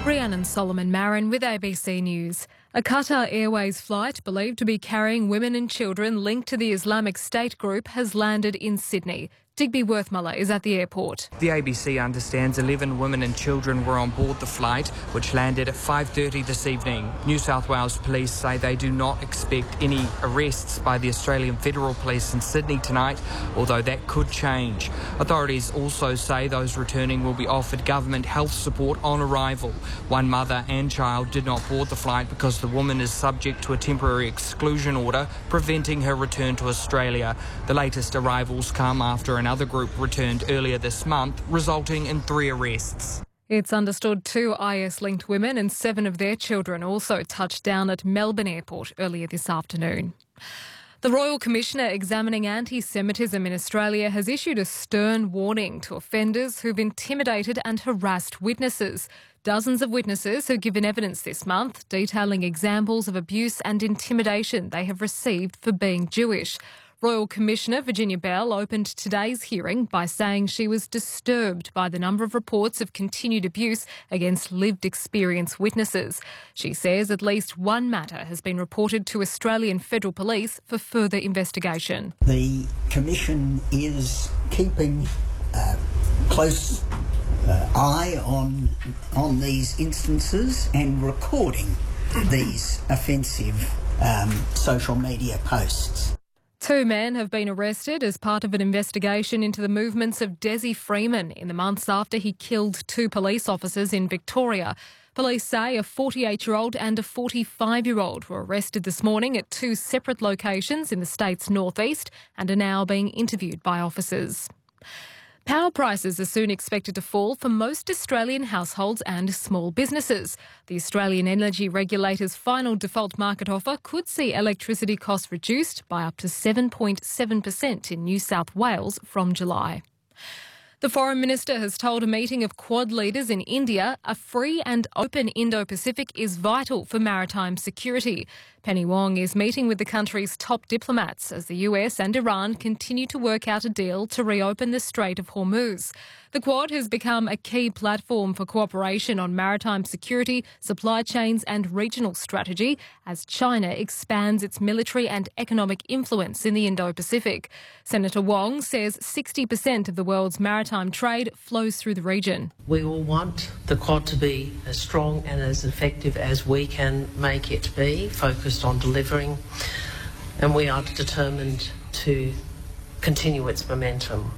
Rhiannon Solomon Marin with ABC News. A Qatar Airways flight believed to be carrying women and children linked to the Islamic State group has landed in Sydney. Digby Worthmuller is at the airport. The ABC understands 11 women and children were on board the flight, which landed at 5:30 this evening. New South Wales Police say they do not expect any arrests by the Australian Federal Police in Sydney tonight, although that could change. Authorities also say those returning will be offered government health support on arrival. One mother and child did not board the flight because the woman is subject to a temporary exclusion order preventing her return to Australia. The latest arrivals come after another group returned earlier this month, resulting in 3 arrests. It's understood 2 IS-linked women and 7 of their children also touched down at Melbourne Airport earlier this afternoon. The Royal Commissioner examining anti-Semitism in Australia has issued a stern warning to offenders who've intimidated and harassed witnesses. Dozens of witnesses have given evidence this month, detailing examples of abuse and intimidation they have received for being Jewish. Royal Commissioner Virginia Bell opened today's hearing by saying she was disturbed by the number of reports of continued abuse against lived experience witnesses. She says at least one matter has been reported to Australian Federal Police for further investigation. The Commission is keeping close eye on these instances and recording these offensive social media posts. 2 men have been arrested as part of an investigation into the movements of Desi Freeman in the months after he killed 2 police officers in Victoria. Police say a 48-year-old and a 45-year-old were arrested this morning at 2 separate locations in the state's northeast and are now being interviewed by officers. Power prices are soon expected to fall for most Australian households and small businesses. The Australian Energy Regulator's final default market offer could see electricity costs reduced by up to 7.7% in New South Wales from July. The Foreign Minister has told a meeting of Quad leaders in India a free and open Indo-Pacific is vital for maritime security. Penny Wong is meeting with the country's top diplomats as the US and Iran continue to work out a deal to reopen the Strait of Hormuz. The Quad has become a key platform for cooperation on maritime security, supply chains and regional strategy as China expands its military and economic influence in the Indo-Pacific. Senator Wong says 60% of the world's maritime trade flows through the region. We will want the Quad to be as strong and as effective as we can make it be, focused on delivering, and we are determined to continue its momentum.